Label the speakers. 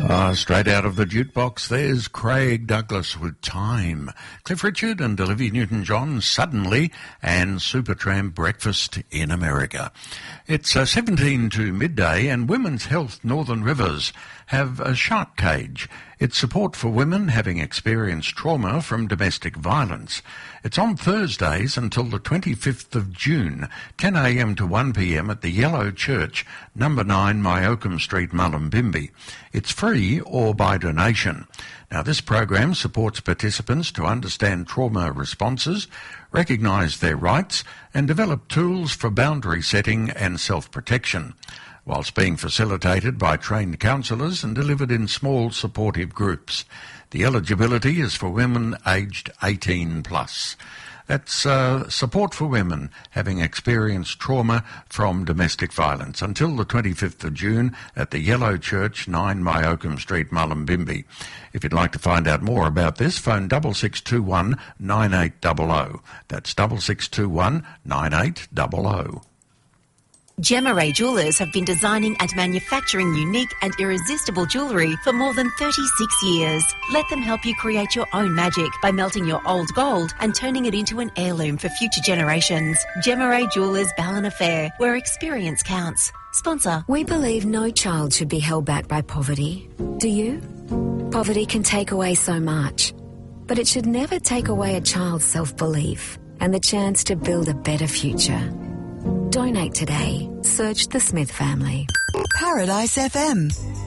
Speaker 1: Straight out of the jukebox, there's Craig Douglas with Time. Cliff Richard and Olivia Newton-John, Suddenly, and Supertramp Breakfast in America. It's 17 to midday, and Women's Health Northern Rivers have a shark cage. It's support for women having experienced trauma from domestic violence. It's on Thursdays until the 25th of June, 10 a.m. to 1 p.m. at the Yellow Church, number 9 Myocombe Street, Mullumbimby. It's free or by donation. Now, this program supports participants to understand trauma responses, recognise their rights, and develop tools for boundary setting and self-protection, whilst being facilitated by trained counsellors and delivered in small supportive groups. The eligibility is for women aged 18 plus. That's support for women having experienced trauma from domestic violence until the 25th of June at the Yellow Church, 9 Myocombe Street, Mullumbimby. If you'd like to find out more about this, phone 6621 9800. That's 6621 9800.
Speaker 2: Gemma Ray Jewellers have been designing and manufacturing unique and irresistible jewellery for more than 36 years. Let them help you create your own magic by melting your old gold and turning it into an heirloom for future generations. Gemma Ray Jewellers Ballina Fair, where experience counts. Sponsor.
Speaker 3: We believe no child should be held back by poverty. Do you? Poverty can take away so much, but it should never take away a child's self-belief and the chance to build a better future. Donate today. Search the Smith family.
Speaker 4: Paradise FM.